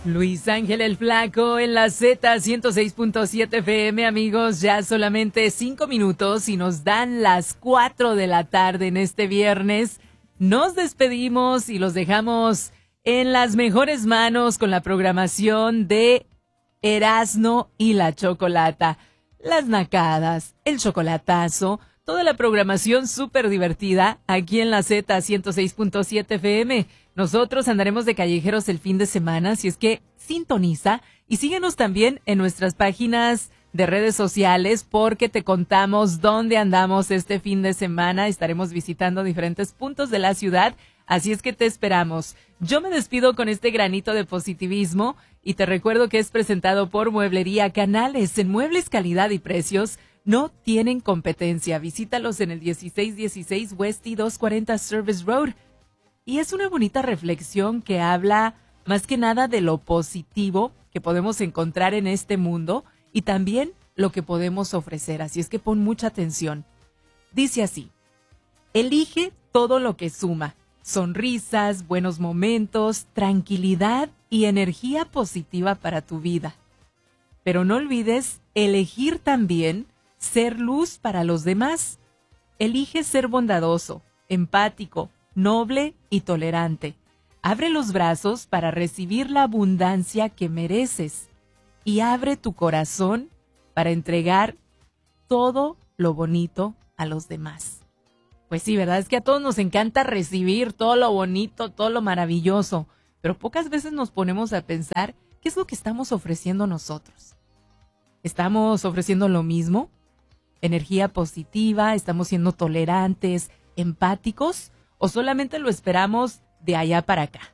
Luis Ángel el Flaco en la Z 106.7 FM, amigos, ya solamente 5 minutos y nos dan las 4 de la tarde en este viernes. Nos despedimos y los dejamos en las mejores manos con la programación de Erasno y la Chocolata. Las nacadas, el chocolatazo, toda la programación súper divertida aquí en la Z 106.7 FM. Nosotros andaremos de callejeros el fin de semana, así es que sintoniza y síguenos también en nuestras páginas de redes sociales porque te contamos dónde andamos este fin de semana. Estaremos visitando diferentes puntos de la ciudad, así es que te esperamos. Yo me despido con este granito de positivismo y te recuerdo que es presentado por Mueblería Canales. En muebles, calidad y precios no tienen competencia. Visítalos en el 1616 West y 240 Service Road. Y es una bonita reflexión que habla más que nada de lo positivo que podemos encontrar en este mundo y también lo que podemos ofrecer. Así es que pon mucha atención. Dice así: elige todo lo que suma. Sonrisas, buenos momentos, tranquilidad y energía positiva para tu vida. Pero no olvides elegir también ser luz para los demás. Elige ser bondadoso, empático, noble y tolerante. Abre los brazos para recibir la abundancia que mereces y abre tu corazón para entregar todo lo bonito a los demás. Pues sí, ¿verdad? Es que a todos nos encanta recibir todo lo bonito, todo lo maravilloso, pero pocas veces nos ponemos a pensar qué es lo que estamos ofreciendo nosotros. ¿Estamos ofreciendo lo mismo? ¿Energía positiva? ¿Estamos siendo tolerantes, empáticos? ¿O solamente lo esperamos de allá para acá?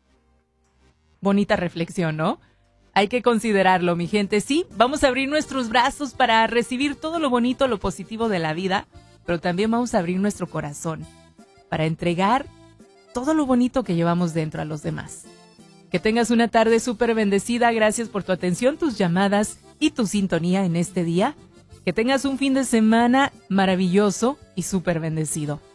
Bonita reflexión, ¿no? Hay que considerarlo, mi gente. Sí, vamos a abrir nuestros brazos para recibir todo lo bonito, lo positivo de la vida, pero también vamos a abrir nuestro corazón para entregar todo lo bonito que llevamos dentro a los demás. Que tengas una tarde súper bendecida. Gracias por tu atención, tus llamadas y tu sintonía en este día. Que tengas un fin de semana maravilloso y súper bendecido.